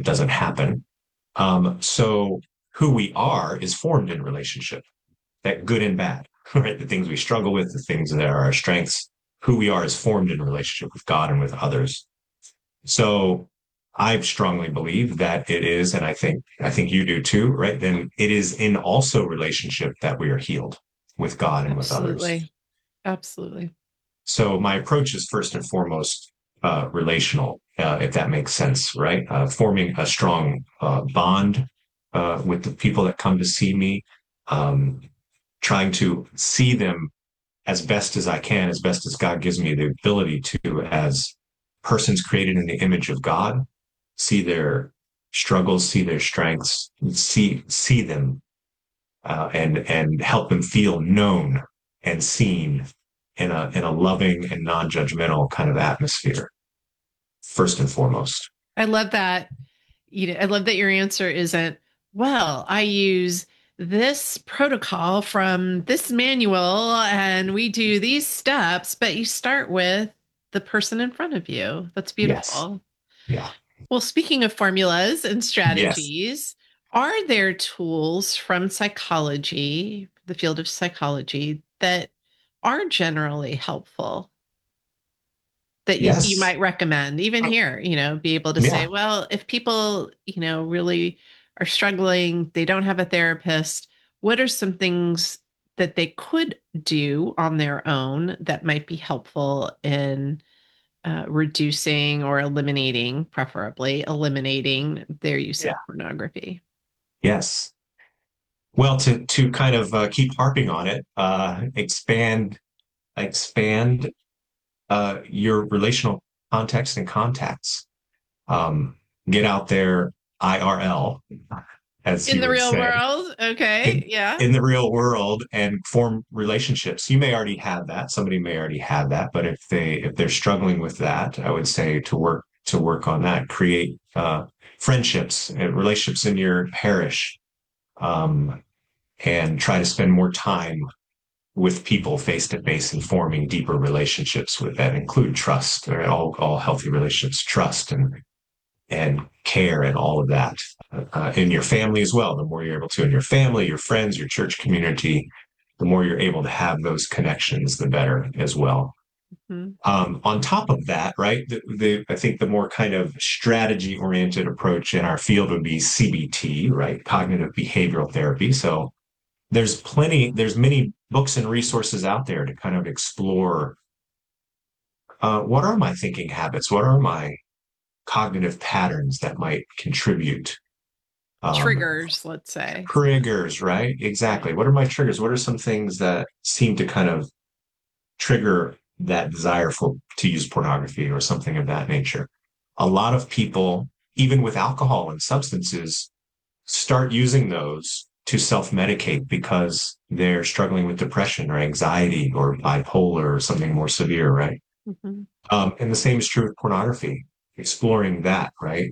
doesn't happen. So who we are is formed in relationship, that good and bad, right? The things we struggle with, the things that are our strengths, who we are is formed in relationship with God and with others. So I strongly believe that it is, and I think you do too, right? Then it is in also relationship that we are healed with God and with others. Absolutely. Absolutely. So my approach is first and foremost relational, if that makes sense, right? Forming a strong bond with the people that come to see me, um, trying to see them as best as I can, as best as God gives me the ability to, as persons created in the image of God, see their struggles, see their strengths, see them, and help them feel known and seen in a loving and non-judgmental kind of atmosphere. First and foremost. I love that. I love that your answer isn't, well, I use this protocol from this manual and we do these steps, but you start with the person in front of you. That's Yes. beautiful. Yeah. Well, speaking of formulas and Yes. strategies, are there tools from psychology, the field of psychology, that are generally helpful that you Yes. might recommend, even here, be able to say, Yeah. well, if people, really are struggling, they don't have a therapist, what are some things that they could do on their own that might be helpful in reducing or eliminating, preferably eliminating their use of Yeah. pornography? Yes. Well, to kind of keep harping on it, expand your relational context and contacts. Um, get out there IRL, as In you the would real say, world. Okay. Yeah. in the real world and form relationships. You may already have that. Somebody may already have that, but if they're struggling with that, I would say to work on that. Create friendships and relationships in your parish, um, and try to spend more time with people face to face and forming deeper relationships with that include trust, or all healthy relationships, trust and care and all of that, in your family as well. The more you're able to in your family, your friends, your church community, the more you're able to have those connections, the better as well. Mhm. On top of that, right, I think the more kind of strategy oriented approach in our field would be CBT, right, cognitive behavioral therapy. So there's many books and resources out there to kind of explore what are my thinking habits, what are my cognitive patterns that might contribute. um, Triggers, let's say. Triggers, right? Exactly. Right. What are my triggers? What are some things that seem to kind of trigger that desire to use pornography or something of that nature? A lot of people, even with alcohol and substances, start using those to self-medicate because they're struggling with depression or anxiety or bipolar or something more severe, right? Mhm. And the same is true with pornography. Exploring that, right?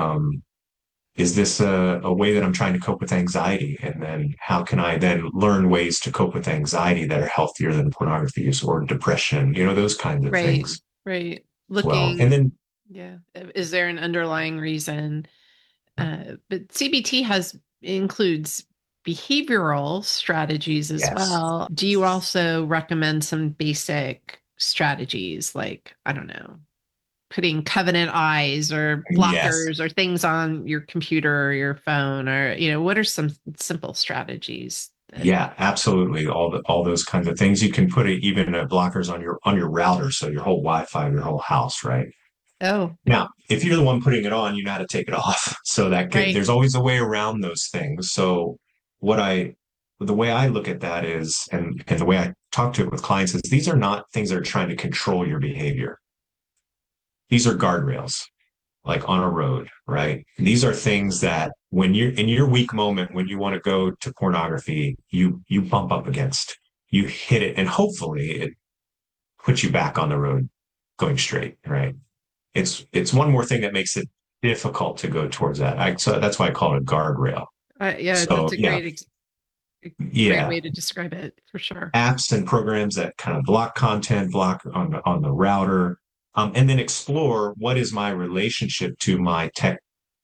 Is this a way that I'm trying to cope with anxiety? And then how can I then learn ways to cope with anxiety that are healthier than pornography use or depression, those kinds of Right. things Right. as well. And Looking, then, yeah. Is there an underlying reason? But CBT has includes behavioral strategies as yes, well. Do you also recommend some basic strategies like, I don't know, putting covenant eyes or yes, blockers or things on your computer or your phone, or, what are some simple strategies that, yeah, absolutely. All those kinds of things. You can put even blockers on your router, so your whole Wi-Fi, your whole house, right? oh, Now, if you're the one putting it on, you know how to take it off. So right. there's always a way around those things. So what I, the way I look at that is, and the way I talk to it with clients is these are not things that are trying to control your behavior. These are guardrails, like on a road, right? These are things that when you're in your weak moment, when you want to go to pornography, you bump up against, you hit it, and hopefully it puts you back on the road going straight, right? It's one more thing that makes it difficult to go towards that. So that's why I call it a guardrail. Yeah, that's So a yeah, great yeah, way to describe it for sure. apps and programs that kind of block content, block on the router, and then explore what is my relationship to my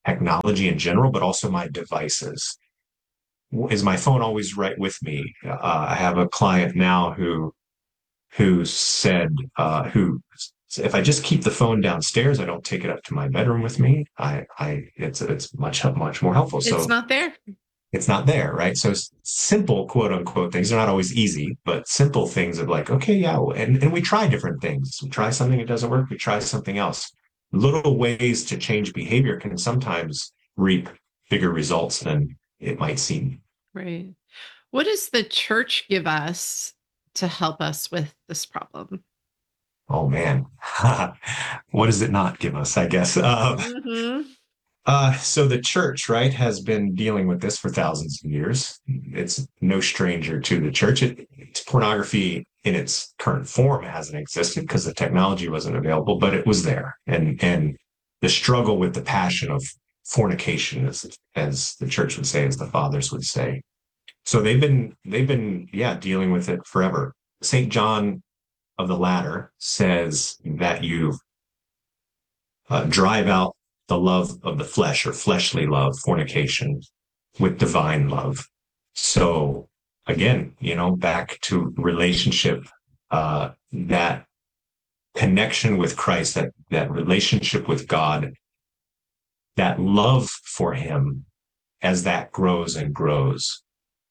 technology in general, but also my devices. Is my phone always right with me? I have a client now who said who if I just keep the phone downstairs, I don't take it up to my bedroom with me. It's much more helpful. It's So not there. it's not there, right? So simple quote unquote things are not always easy, but simple things of like, okay, yeah, and we try different things. We try something, it doesn't work, we try something else. Little ways to change behavior can sometimes reap bigger results than it might seem. Right. What does the church give us to help us with this problem? Oh man, what does it not give us? I guess. Hmm. So the church, right, has been dealing with this for thousands of years. It's no stranger to the church. Pornography in its current form hasn't existed because the technology wasn't available, but it was there. And the struggle with the passion of fornication, as the church would say, as the fathers would say. So they've been yeah dealing with it forever. Saint John of the Ladder says that you drive out the love of the flesh or fleshly love, fornication, with divine love. So again, back to relationship, that connection with Christ, that relationship with God, that love for Him, as that grows and grows,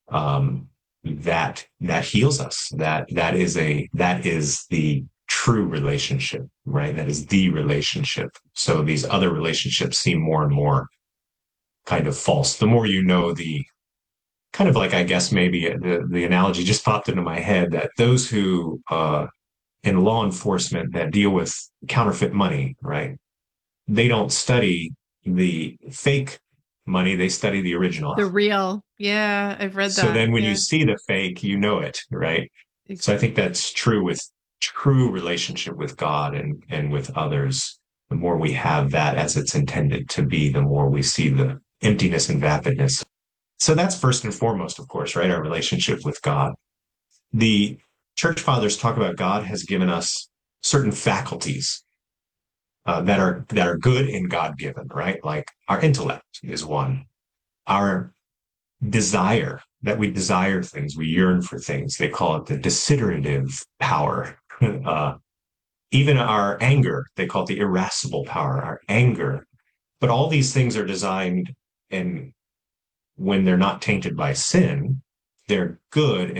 that heals us. That is the true relationship, right? That is the relationship. So these other relationships seem more and more kind of false. The more you know, the kind of like, I guess maybe the analogy just popped into my head that those who in law enforcement that deal with counterfeit money, right? They don't study the fake money; they study the original. The real. Yeah, I've read So that. then when you Yeah. see the fake, you know it, right? So I think that's true with true relationship with God and with others. The more we have that as it's intended to be, the more we see the emptiness and vapidness. So that's first and foremost, of course, right? Our relationship with God. The church fathers talk about God has given us certain faculties that are good and God given, right? Like our intellect is one. Our desire, that we desire things, we yearn for things. They call it the desiderative power. uh, Even our anger, they call it the irascible power, our anger. But all these things are designed, and when they're not tainted by sin, they're good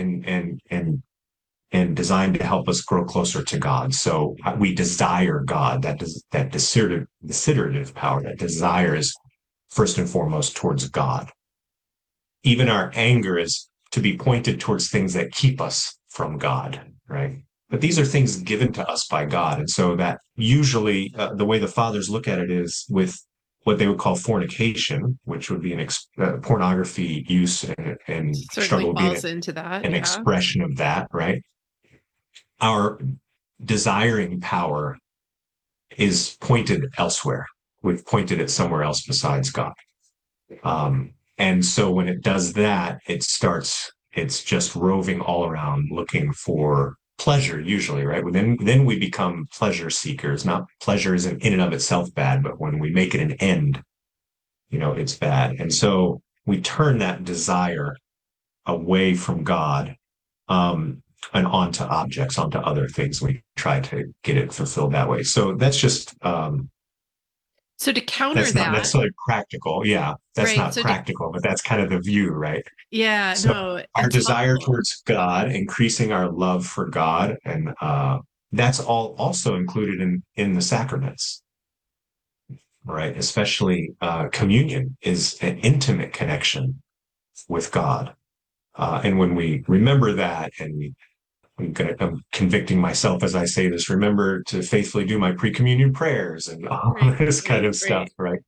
and designed to help us grow closer to God. So we desire God. That desiderative power, that desire is first and foremost towards God. Even our anger is to be pointed towards things that keep us from God, right? But these are things given to us by God. And so that usually the way the fathers look at it is with what they would call fornication, which would be pornography use and Certainly struggle being falls into that. an Yeah. expression of that, right? Our desiring power is pointed elsewhere. We've pointed it somewhere else besides God. And so when it does that, it's just roving all around looking for pleasure, usually, right? Then we become pleasure seekers. Not pleasure isn't in and of itself bad, but when we make it an end, it's bad. And so we turn that desire away from God, and onto objects, onto other things. We try to get it fulfilled that way. So So to counter that's not that, necessarily practical. Yeah, that's right? not So to, practical, but that's kind of the view, right? yeah, So no, our it's desire helpful. towards God, increasing our love for God, and that's all also included in the sacraments, right? Especially communion is an intimate connection with God, and when we remember that, and I'm convicting myself as I say this, remember to faithfully do my pre-communion prayers and all Right, this kind right, of stuff, right. right?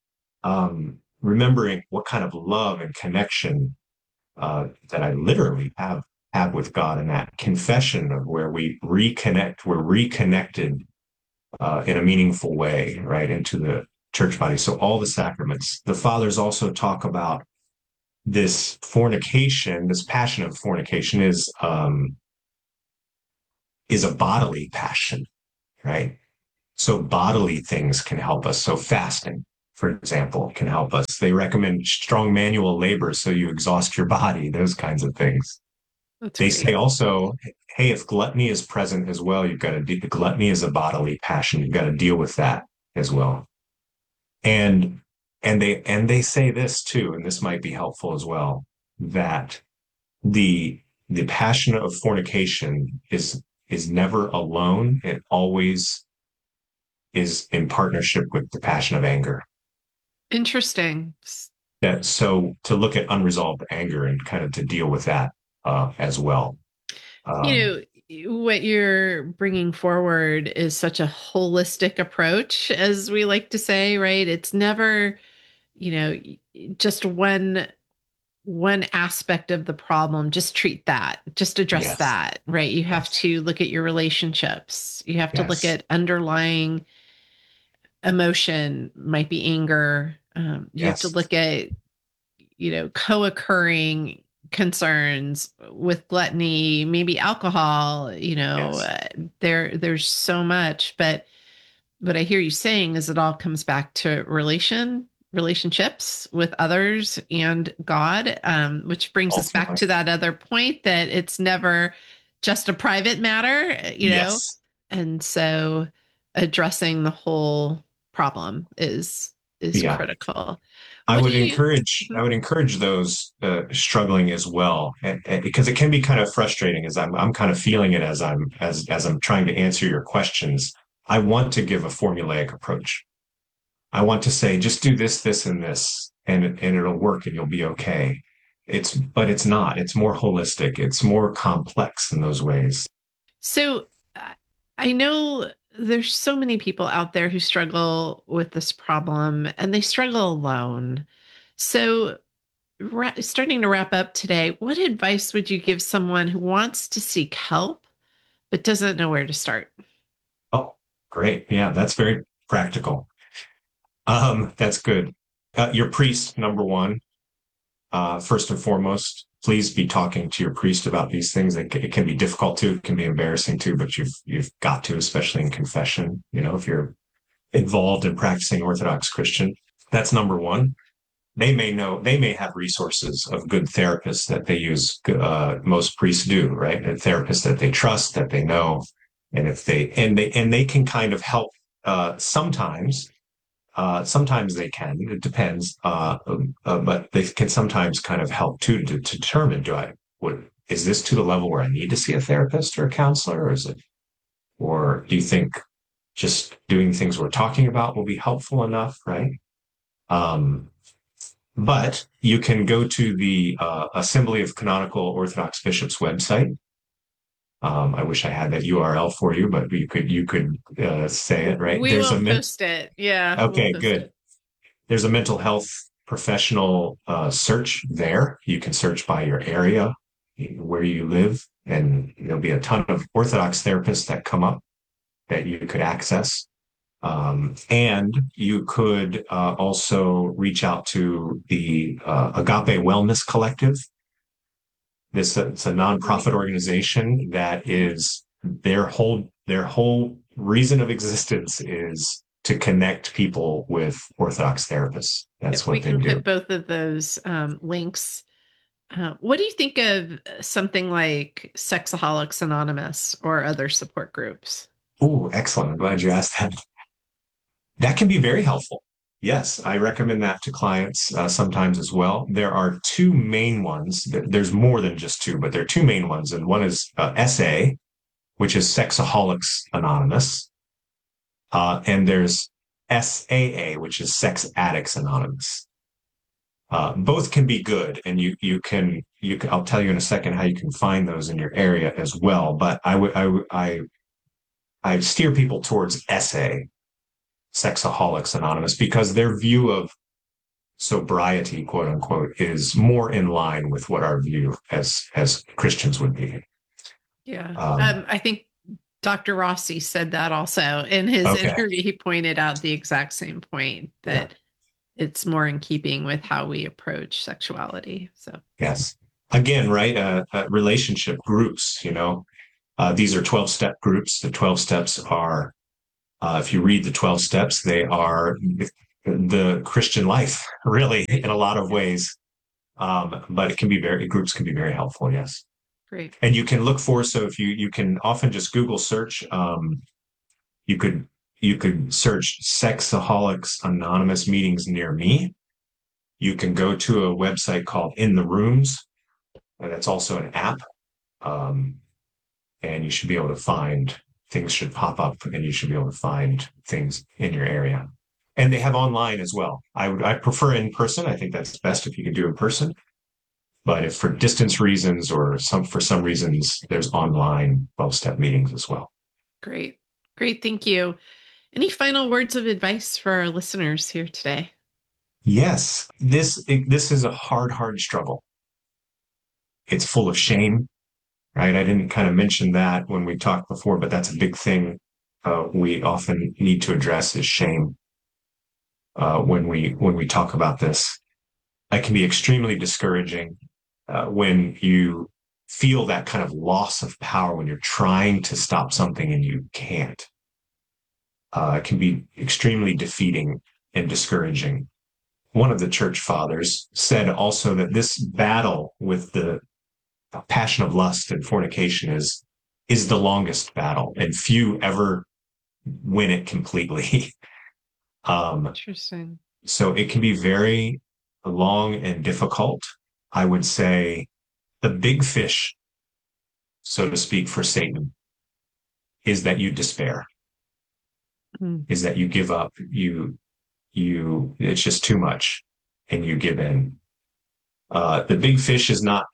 Remembering what kind of love and connection that I literally have with God, and that confession of where we're reconnected in a meaningful way, right, into the church body. So all the sacraments. The fathers also talk about this fornication, this passion of fornication is a bodily passion, right? So bodily things can help us. So fasting. for example, can help us. They recommend strong manual labor so you exhaust your body, those kinds of things. That's They say great. also, hey, if gluttony is present as well, you've got to gluttony is a bodily passion. You've got to deal with that as well. And they say this too, and this might be helpful as well, that the passion of fornication is never alone. It always is in partnership with the passion of anger. Interesting. That so to look at unresolved anger and kind of to deal with that as well. Um, You what you're bringing forward is such a holistic approach, as we like to say, right? It's never, you know, just one aspect of the problem. Just treat that, just address yes, that, right? You have yes, to look at your relationships. You have to look yes, at underlying emotion, might be anger. You have to yes, look at, co-occurring concerns with gluttony, maybe alcohol. yes. There's so much, but what I hear you saying is it all comes back to relationships with others and God, which brings us back Ultimately, to that other point that it's never just a private matter. yes. And so addressing the whole problem is Yeah. critical. What do you I Mhm. would encourage those struggling as well, because it can be kind of frustrating as I'm kind of feeling it as I'm trying to answer your questions. I want to give a formulaic approach. I want to say, just do this, this, and this, and it'll work and you'll be okay. But it's not. It's more holistic. It's more complex in those ways. So uh, I know there's so many people out there who struggle with this problem and they struggle alone. So, starting to wrap up today, what advice would you give someone who wants to seek help but doesn't know where to start? Oh, great. Yeah, that's very practical. That's good. Your priest, number one, first and foremost, please be talking to your priest about these things. It can be difficult too. It can be embarrassing too, but you've got to, especially in confession. If you're involved in practicing Orthodox Christian, that's number one. They may have resources of good therapists that they use. Most priests do, right? And therapists that they trust, that they know, and if they can kind of help. Sometimes sometimes they can. It depends. But they can sometimes kind of help too to determine, is this to the level where I need to see a therapist or a counselor, or do you think just doing things we're talking about will be helpful enough, right? Um, but you can go to the Assembly of Canonical Orthodox Bishops website. I wish I had that URL for you, but you could say it right. We will post it. Yeah, we'll Okay, post good. it. There's a mental health professional search there. You can search by your area, where you live, and there'll be a ton of Orthodox therapists that come up that you could access. And you could also reach out to the Agape Wellness Collective. It's a nonprofit Great. organization that is their whole reason of existence is to connect people with Orthodox therapists. Yeah, That's we what they can do. put both of those links. What do you think of something like Sexaholics Anonymous or other support groups? Oh, excellent. I'm glad you asked that. That can be very helpful. Yes, I recommend that to clients sometimes as well. There are two main ones. There's more than just two, but there are two main ones. And one is SA, which is Sexaholics Anonymous. And there's SAA, which is Sex Addicts Anonymous. Both can be good, and you can. I'll tell you in a second how you can find those in your area as well. But I steer people towards SA, Sexaholics Anonymous, because their view of sobriety, quote unquote, is more in line with what our view as Christians would be. Yeah. Um, I think Dr. Rossi said that also in his okay, interview. He pointed out the exact same point yeah, that it's more in keeping with how we approach sexuality. So, yes. Again, right? Relationship groups. These are 12-step groups. The 12 steps are, if you read the 12 steps, they are the Christian life, really, in a lot of ways. But groups can be very helpful. Yes. Great. And you can look for, so if you can often just Google search, you could, you could search Sexaholics Anonymous meetings near me. You can go to a website called In the Rooms, and that's also an app. Um, and you should be able to find things should pop up and you should be able to find things in your area. And they have online as well. I prefer in person. I think that's best if you can do in person. But if for distance reasons or for some reasons, there's online 12-step meetings as well. Great. Great. Thank you. Any final words of advice for our listeners here today? Yes, this is a hard struggle. It's full of shame, right? I didn't kind of mention that when we talked before, but that's a big thing we often need to address is shame when we talk about this. It can be extremely discouraging when you feel that kind of loss of power when you're trying to stop something and you can't. It can be extremely defeating and discouraging. One of the church fathers said also that this battle with the passion of lust and fornication is the longest battle, and few ever win it completely. Interesting. So it can be very long and difficult. I would say the big fish, so to speak, for Satan is that you despair, is that you give up, it's just too much and you give in. The big fish is not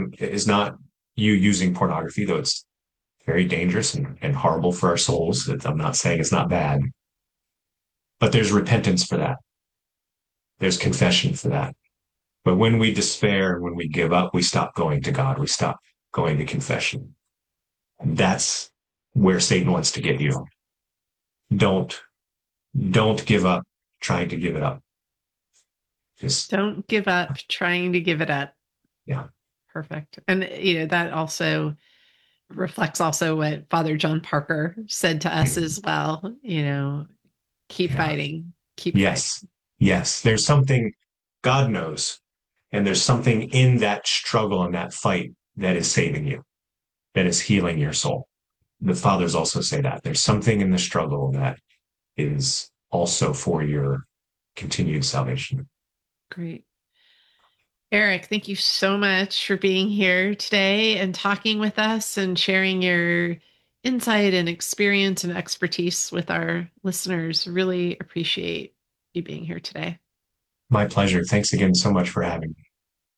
you using pornography, though it's very dangerous and horrible for our souls. I'm not saying it's not bad, but there's repentance for that. There's confession for that. But when we despair, when we give up, we stop going to God. We stop going to confession. That's where Satan wants to get you. Don't give up trying to give it up. Just don't give up trying to give it up. Yeah. Perfect. And that also reflects also what Father John Parker said to us as well. Keep fighting. Keep fighting. Yes. There's something God knows. And there's something in that struggle and that fight that is saving you, that is healing your soul. The fathers also say that there's something in the struggle that is also for your continued salvation. Great. Eric, thank you so much for being here today and talking with us and sharing your insight and experience and expertise with our listeners. Really appreciate you being here today. My pleasure. Thanks again so much for having me.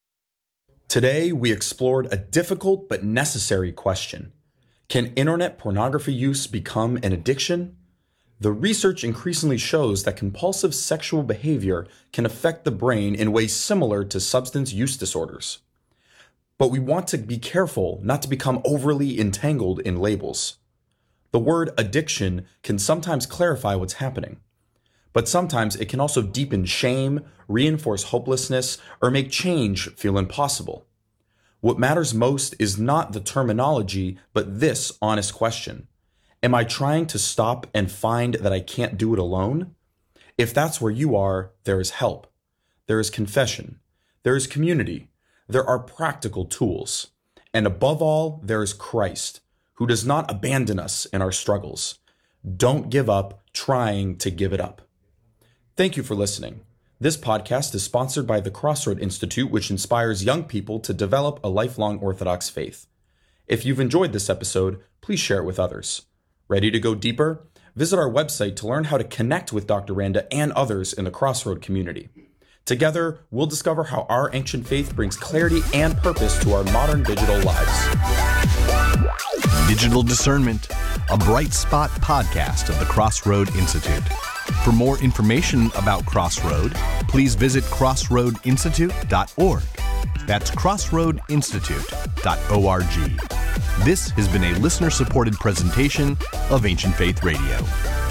Today, we explored a difficult but necessary question. Can internet pornography use become an addiction? The research increasingly shows that compulsive sexual behavior can affect the brain in ways similar to substance use disorders. But we want to be careful not to become overly entangled in labels. The word addiction can sometimes clarify what's happening, but sometimes it can also deepen shame, reinforce hopelessness, or make change feel impossible. What matters most is not the terminology, but this honest question. Am I trying to stop and find that I can't do it alone? If that's where you are, there is help. There is confession. There is community. There are practical tools. And above all, there is Christ, who does not abandon us in our struggles. Don't give up trying to give it up. Thank you for listening. This podcast is sponsored by the Crossroad Institute, which inspires young people to develop a lifelong Orthodox faith. If you've enjoyed this episode, please share it with others. Ready to go deeper? Visit our website to learn how to connect with Dr. Randa and others in the Crossroad community. Together, we'll discover how our ancient faith brings clarity and purpose to our modern digital lives. Digital Discernment, a Bright Spot podcast of the Crossroad Institute. For more information about Crossroad, please visit crossroadinstitute.org. That's crossroadinstitute.org. This has been a listener-supported presentation of Ancient Faith Radio.